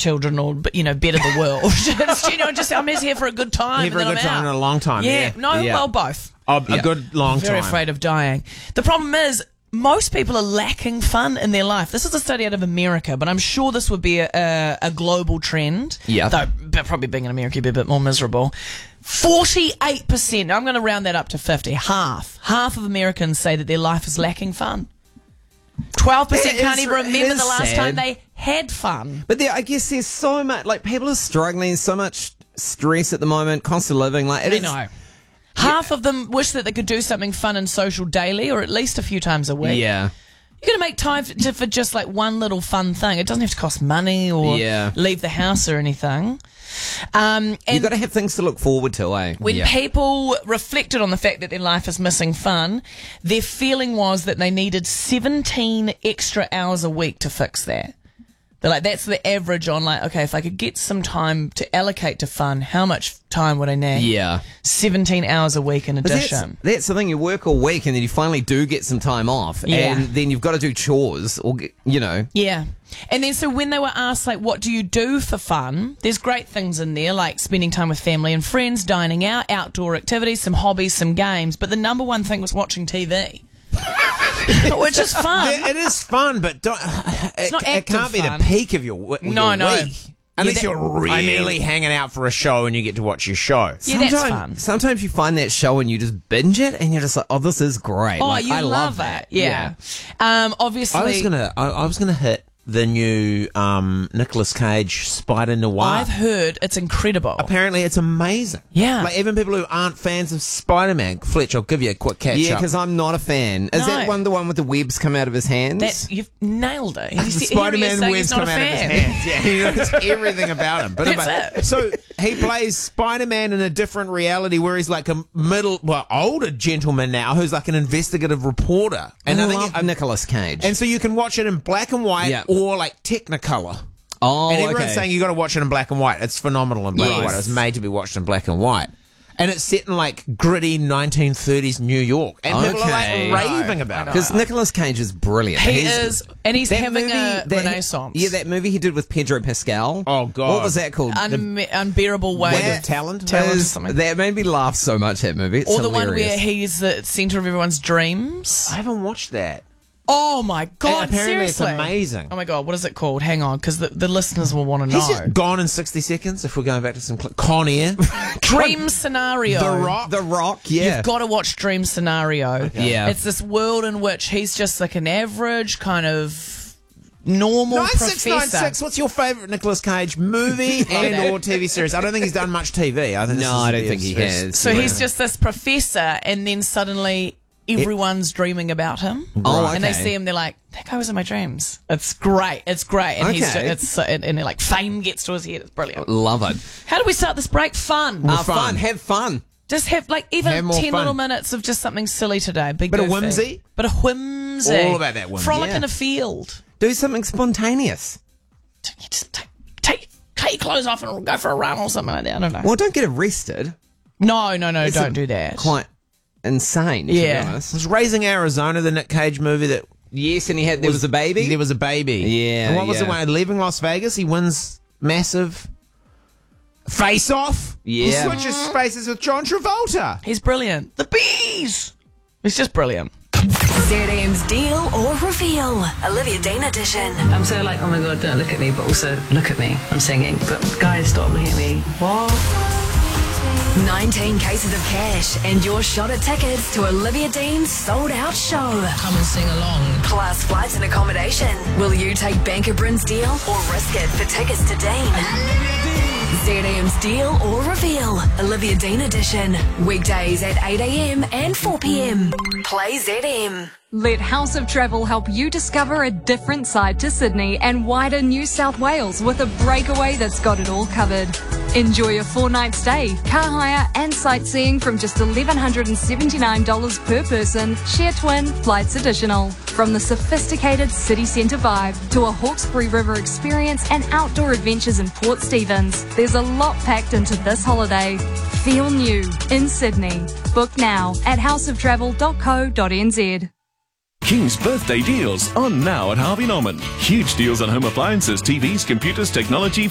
children or, better the world. I'm just here for a good time. Here for a good time and a long time. Well, both. A good long time. Very afraid of dying. The problem is, most people are lacking fun in their life. This is a study out of America, but I'm sure this would be a global trend. Yeah. Though probably being in America, you'd be a bit more miserable. 48%, I'm going to round that up to 50, half of Americans say that their life is lacking fun. 12% can't even remember the last time they had fun. But I guess there's so much, people are struggling, so much stress at the moment, cost of living. I know. Half of them wish that they could do something fun and social daily, or at least a few times a week. Yeah. You're going to make time for just one little fun thing. It doesn't have to cost money or leave the house or anything. And you've got to have things to look forward to, eh? When people reflected on the fact that their life is missing fun, their feeling was that they needed 17 extra hours a week to fix that. They're like, that's the average on okay, if I could get some time to allocate to fun, how much time would I need? Yeah. 17 hours a week in addition. That's the thing, you work all week and then you finally do get some time off. Yeah. And then you've got to do chores or, Yeah. And then so when they were asked, what do you do for fun? There's great things in there, like spending time with family and friends, dining out, outdoor activities, some hobbies, some games. But the number one thing was watching TV. Which is fun. It is fun, but it can't be fun. the peak of your week. No. Unless you're really hanging out for a show and you get to watch your show. Yeah, that's fun. Sometimes you find that show and you just binge it and you're just like, oh, this is great. Oh, I love it. Yeah. Obviously. I was gonna hit the new Nicolas Cage Spider Noir. I've heard it's incredible. Apparently it's amazing. Yeah. Even people who aren't fans of Spider-Man. Fletch, I'll give you a quick catch up. Yeah, because I'm not a fan. Is that the one with the webs come out of his hands? You've nailed it. The Spider-Man webs come out of his hands. Yeah, he knows everything about him. That's it. So he plays Spider-Man in a different reality where he's like a older gentleman now who's like an investigative reporter. And I love Nicolas Cage. And so you can watch it in black and white or Technicolor. Oh, and everyone's saying you got to watch it in black and white. It's phenomenal in black and white. It was made to be watched in black and white. And it's set in gritty 1930s New York. And people are raving about it. Because Nicolas Cage is brilliant. He is. And he's having a renaissance. Yeah, that movie he did with Pedro Pascal. Oh, God. What was that called? Unbearable Weight of Talent. That made me laugh so much, that movie. It's or the hilarious. one where he's the centre of everyone's dreams. I haven't watched that. Oh my God! Apparently seriously, it's amazing. Oh my God, what is it called? Hang on, because the listeners will want to know. He's just gone in 60 seconds. If we're going back to some Con Air, Dream Scenario, The Rock. Yeah, you've got to watch Dream Scenario. Okay. Yeah, it's this world in which he's just like an average kind of normal 9696. What's your favourite Nicolas Cage movie and or TV series? I don't think he's done much TV. I don't think he has. So he's just this professor, and then suddenly everyone's dreaming about him. Oh, okay. And they see him, they're like, that guy was in my dreams. It's great. It's great. And and fame gets to his head. It's brilliant. Love it. How do we start this break? Fun. Fun. Have fun. Just have even 10 little minutes of just something silly today. Bit of whimsy. Bit of whimsy. All about that whimsy. Frolic in a field. Do something spontaneous. You just take your clothes off and go for a run or something like that. I don't know. Well, don't get arrested. No, don't do that. Quite insane, to be honest. It was Raising Arizona, the Nick Cage movie that... Yes, and there was a baby? There was a baby. Yeah. And what was the one? Leaving Las Vegas, he wins massive face-off. Yeah. He switches spaces with John Travolta. He's brilliant. The bees! He's just brilliant. ZM's Deal or Reveal, Olivia Dean edition. I'm so oh my God, don't look at me, but also look at me. I'm singing, but guys, stop looking at me. What? 19 cases of cash and your shot at tickets to Olivia Dean's sold-out show. Come and sing along. Plus flights and accommodation. Will you take Banker Bryn's deal or risk it for tickets to Dean? ZM's Deal or Reveal, Olivia Dean edition. Weekdays at 8 a.m. and 4 p.m. Play ZM. Let House of Travel help you discover a different side to Sydney and wider New South Wales with a breakaway that's got it all covered. Enjoy a 4-night stay, car hire and sightseeing from just $1,179 per person, share twin, flights additional. From the sophisticated city centre vibe to a Hawkesbury River experience and outdoor adventures in Port Stephens, there's a lot packed into this holiday. Feel new in Sydney. Book now at houseoftravel.co.nz. King's birthday deals on now at Harvey Norman. Huge deals on home appliances, TVs, computers, technology,